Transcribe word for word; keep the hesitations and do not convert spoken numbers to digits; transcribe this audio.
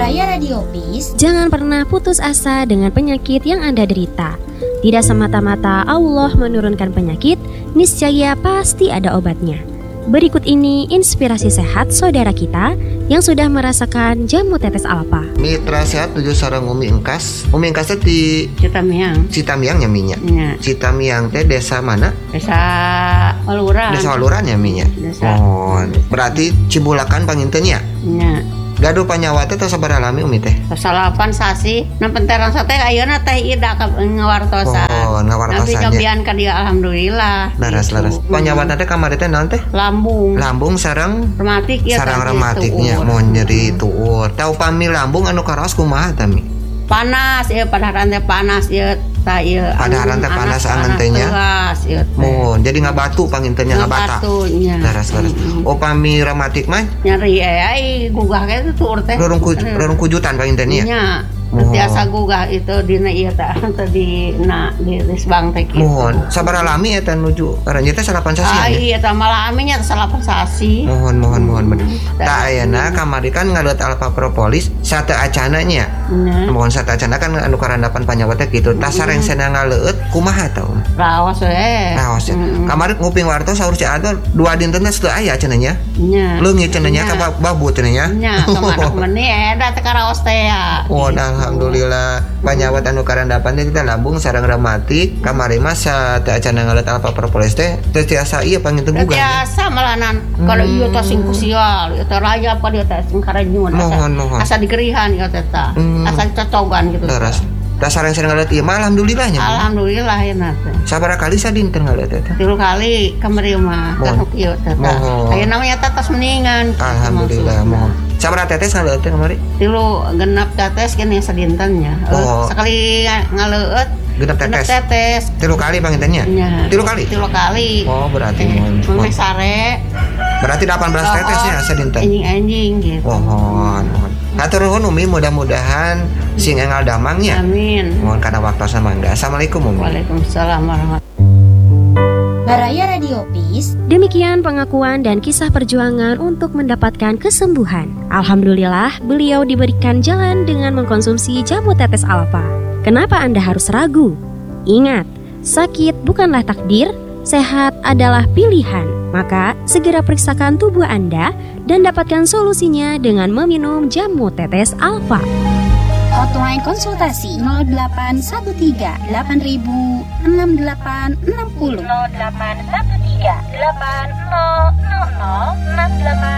Baraya Radio Peace. Jangan pernah putus asa dengan penyakit yang Anda derita. Tidak semata-mata Allah menurunkan penyakit, niscaya pasti ada obatnya. Berikut ini inspirasi sehat saudara kita yang sudah merasakan jamu tetes alfa. Mitra sehat tujuh sareng Umi Engkas. Umi Engkas teh di Citamiang. Citamiang nya minya. Ya. Citamiang teh desa mana? Desa Waluran. Desa Waluran ya minya. Desa. Oh, berarti Cibulakan panginten ya? Nya. Gaduh panyawa teh tos sabaraha lami Umi teh? Salapan sasi. Na penterang sate ayeuna teh ida ka ngawartosan. Oh, ngawartosan. Tapi cobian ka dia alhamdulillah. Laras-laras. Gitu. Panyawa teh kamari teh naon teh? Lambung. Lambung sareng Rematik ya. sarang rematiknya mau nyeri tuur. Tau pami lambung anu karaos kumaha tami? Panas ya padaharan teh panas ya ta ieu. Padaharan teh panas angeun teh nya. Mohon jadi ngabatu pangintennya ngabata. Ngabatunya. Laras-laras. Oh pami rematik mah Nyeri eh ai gugah ge tuur teh. rorong ku, rorong kujutan pangintennya. Nya. Biasa gugah itu dina ieu teh tadi na di Risbang teh kitu. Mohon sabaraha lami eta nuju karanya teh salapan sasi. Ah iya teh malah aminnya salapan sasi. Mohon mohon mohon bener. Ta ayeuna kamari kan ngalut alfa propolis sate acana nya. Mohon sate acana kan anu karandapan panyawa teh kitu. Tas sareng cenah ngaleut kumaha tah? Raos we. Raos. Kamari nguping wartos saur si Ado dua dinten teh teu aya cenah nya. Nya. Leungit cenah nya ka babu cenah nya. Nya kemana meni eta teh karaos teh ya. Oh alhamdulillah panyawat anu karandapan teh kita lambung sareng rematik kamari mah teu acan ngaleut alfa propolis teh teu tiasa ieu panginten gugah. Biasa malanan kalau ieu teh sing kusial ieu teh rayap ka dieu teh sing karanyun asa asa digerihan ieu teh tah. Asa cocogan gitu. Teras. Da sareng sareng ngaleut ieu mah alhamdulillah nya. Alhamdulillah ya na teh. Sabaraha kali sadinten ngaleut teh? Tilu kali kamari mah kasuk ieu teh tah. Ayeuna mah eta tos mendingan. Alhamdulillah mohon. Sabaraha tetes ngaleut teh kamari? Tilu genep tetes kene sadintennya. Oh. Sekali ngaleut genep tetes. tetes. Tilu kali pangintennya? Tilu kali. Tilu kali. Oh, berarti mohon. Meh sare. Berarti delapan belas tetesnya sadinten. Anjing-anjing gitu. Mohon, mohon. Hatur nuhun Umi, mudah-mudahan sing engal damangnya. Amin. Mohon kana waktu samangga. Assalamualaikum Umi. Waalaikumsalam warahmatullahi. Baraya Radio Peace. Demikian pengakuan dan kisah perjuangan untuk mendapatkan kesembuhan. Alhamdulillah, beliau diberikan jalan dengan mengkonsumsi jamu tetes alfa. Kenapa Anda harus ragu? Ingat, sakit bukanlah takdir, sehat adalah pilihan. Maka, segera periksakan tubuh Anda dan dapatkan solusinya dengan meminum jamu tetes alfa. Hotline konsultasi nol delapan satu tiga delapan ribu enam delapan enam nol nol delapan satu tiga delapan nol nol nol enam delapan